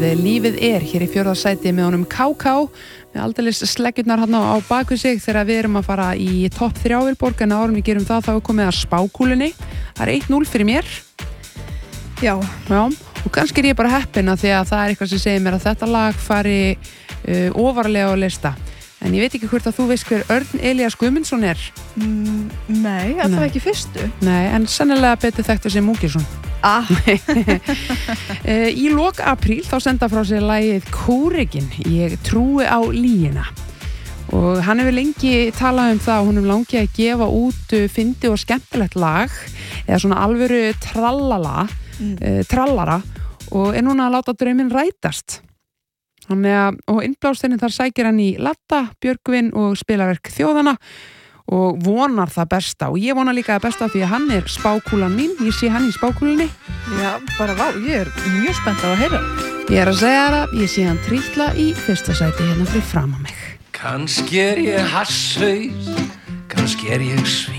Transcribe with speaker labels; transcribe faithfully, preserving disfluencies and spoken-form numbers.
Speaker 1: lífið er hér í fjórða sæti með honum K K með aldeilis sleggjurnar hann á bakvið sig þegar við erum að fara í topp þrjá Vilborg en árum við gerum það þá er komið að spákúlunni. Það er eitt núll fyrir mér.
Speaker 2: Já.
Speaker 1: Já, og kannski er ég bara heppin að því að það er eitthvað sem segir mér að þetta lag fari uh, ofarlega á lista. En ég veit ekki hvort að þú veist hver Örn Elías Guðmundsson er.
Speaker 2: Mm, nei, það var ekki fyrstu.
Speaker 1: Nei, en sennilega betur þekktur sem Múkisson.
Speaker 2: Ah.
Speaker 1: Í lok apríl þá senda frá sér lagið Kúrekinn, ég trúi á lýgina. Og hann hefur lengi talað um það og hún hefur langið að gefa út fyndi og skemmtilegt lag eða svona alvöru trallala, mm. uh, trallara og er núna að láta drauminn rætast. Þannig að, og innblásturinn þar sækir hann í Latta, Björgvin og spilaverk þjóðana og vonar það besta og ég vona líka það besta því að hann er spákúlan mín, ég sé hann í spákúlunni.
Speaker 2: Já, bara vá, ég er mjög spennt á að heyra.
Speaker 1: Ég er að segja það, ég sé hann trítla í fyrsta sæti hérna fyrir fram á mig.
Speaker 3: Kannski er ég hasshaus, kannski er ég svín.